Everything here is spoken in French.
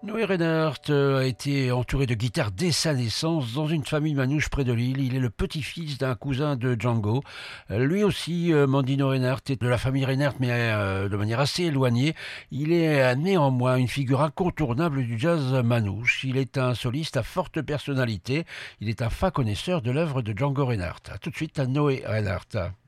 Noé Reinhardt a été entouré de guitare dès sa naissance dans une famille manouche près de Lille. Il est le petit-fils d'un cousin de Django. Lui aussi, Mandino Reinhardt, est de la famille Reinhardt, mais de manière assez éloignée. Il est néanmoins une figure incontournable du jazz manouche. Il est un soliste à forte personnalité. Il est un fin connaisseur de l'œuvre de Django Reinhardt. A tout de suite à Noé Reinhardt.